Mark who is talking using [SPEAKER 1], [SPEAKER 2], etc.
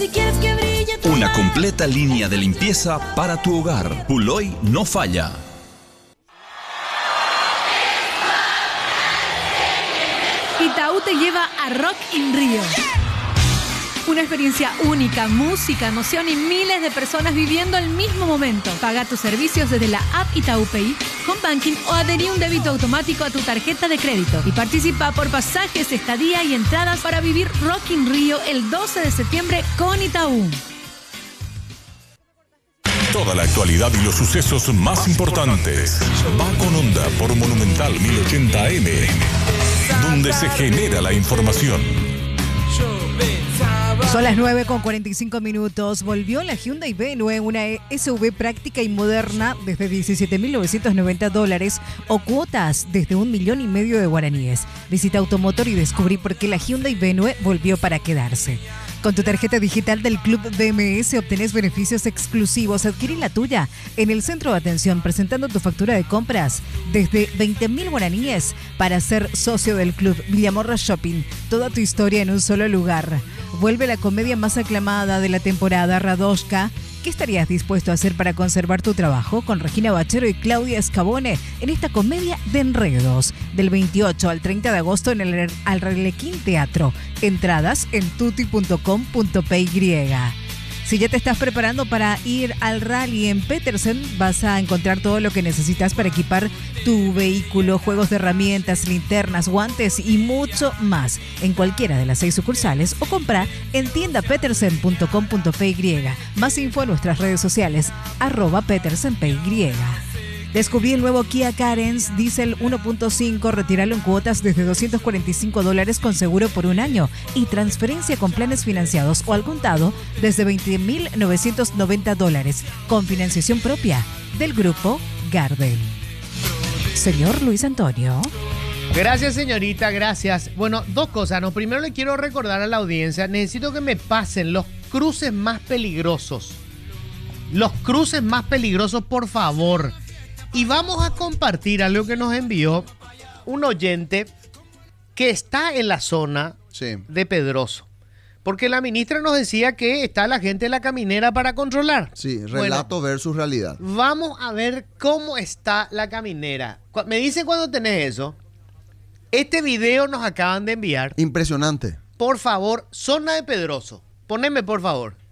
[SPEAKER 1] Si quieres que brille tu
[SPEAKER 2] Una
[SPEAKER 1] mar.
[SPEAKER 2] completa línea de limpieza para tu hogar. Puloy no falla.
[SPEAKER 3] Itaú te lleva a Rock in Rio. Una experiencia única, música, emoción y miles de personas viviendo el mismo momento. Paga tus servicios desde la app Itaú Pay, Home Banking o adherí un débito automático a tu tarjeta de crédito. Y participa por pasajes, estadía y entradas para vivir Rock in Rio el 12 de septiembre con Itaú.
[SPEAKER 4] Toda la actualidad y los sucesos más importantes. Va con Onda por Monumental 1080 AM, donde se genera la información.
[SPEAKER 5] Son las 9:45. Volvió la Hyundai Venue, una SUV práctica y moderna desde $17.990 o cuotas desde $1,5 million de guaraníes. Visita Automotor y descubrí por qué la Hyundai Venue volvió para quedarse. Con tu tarjeta digital del Club DMS obtenés beneficios exclusivos. Adquirí la tuya en el centro de atención presentando tu factura de compras desde 20.000 guaraníes para ser socio del Club Villamorra Shopping. Toda tu historia en un solo lugar. Vuelve la comedia más aclamada de la temporada, Radoshka. ¿Qué estarías dispuesto a hacer para conservar tu trabajo? Con Regina Bachero y Claudia Escabone en esta comedia de enredos. Del 28 al 30 de agosto en el Arlequín Teatro. Entradas en tuti.com.py. Si ya te estás preparando para ir al rally en Petersen, vas a encontrar todo lo que necesitas para equipar tu vehículo, juegos de herramientas, linternas, guantes y mucho más en cualquiera de las 6 sucursales o compra en tiendapetersen.com.py. Más info en nuestras redes sociales, @petersenpy. Descubrí el nuevo Kia Carens Diesel 1.5, retíralo en cuotas desde $245 con seguro por 1 año y transferencia con planes financiados o al contado desde $20.990 con financiación propia del grupo Gardel. Señor Luis Antonio.
[SPEAKER 6] Gracias, señorita, gracias. Bueno, 2 cosas. No, primero le quiero recordar a la audiencia, necesito que me pasen los cruces más peligrosos. Los cruces más peligrosos, por favor. Y vamos a compartir algo que nos envió un oyente que está en la zona de Pedroso. Porque la ministra nos decía que está la gente de la caminera para controlar.
[SPEAKER 7] Sí, relato versus realidad.
[SPEAKER 6] Vamos a ver cómo está la caminera. Me dice cuando tenés eso. Este video nos acaban de enviar.
[SPEAKER 7] Impresionante.
[SPEAKER 6] Por favor, zona de Pedroso. Poneme, por favor.